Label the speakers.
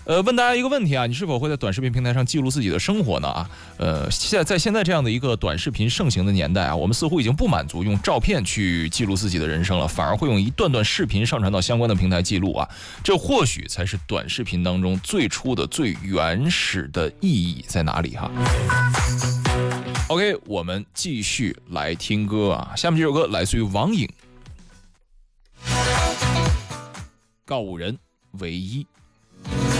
Speaker 1: 问大家一个问题啊，你是否会在短视频平台上记录自己的生活呢？现在这样的一个短视频盛行的年代啊，我们似乎已经不满足用照片去记录自己的人生了，反而会用一段段视频上传到相关的平台记录啊。这或许才是短视频当中最初的、最原始的意义在哪里哈？OK， 我们继续来听歌啊。下面这首歌来自于王颖，告五人唯一。